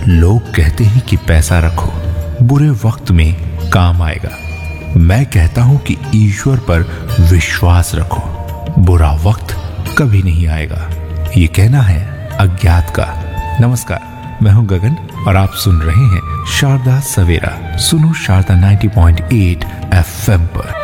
लोग कहते हैं कि पैसा रखो, बुरे वक्त में काम आएगा। मैं कहता हूं कि ईश्वर पर विश्वास रखो, बुरा वक्त कभी नहीं आएगा। ये कहना है अज्ञात का। नमस्कार, मैं हूं गगन और आप सुन रहे हैं शारदा सवेरा। सुनो शारदा 90.8 FM पर।